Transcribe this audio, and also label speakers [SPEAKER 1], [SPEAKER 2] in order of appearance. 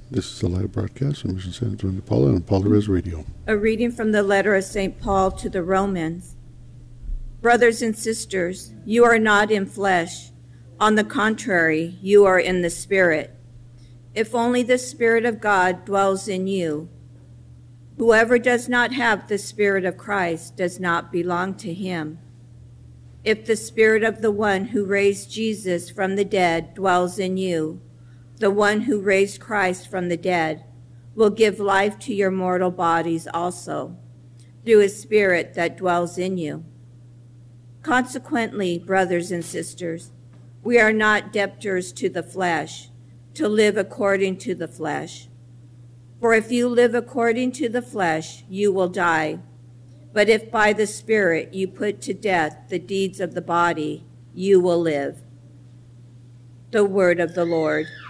[SPEAKER 1] This is a live broadcast from Mission San Antonio de Paula and Paula Res Radio.
[SPEAKER 2] A reading from the letter of St. Paul to the Romans. Brothers and sisters, you are not in flesh. On the contrary, you are in the Spirit. If only the Spirit of God dwells in you. Whoever does not have the Spirit of Christ does not belong to him. If the Spirit of the one who raised Jesus from the dead dwells in you, the one who raised Christ from the dead will give life to your mortal bodies also, through his Spirit that dwells in you. Consequently, brothers and sisters, we are not debtors to the flesh, to live according to the flesh. For if you live according to the flesh, you will die. But if by the Spirit you put to death the deeds of the body, you will live. The word of the Lord.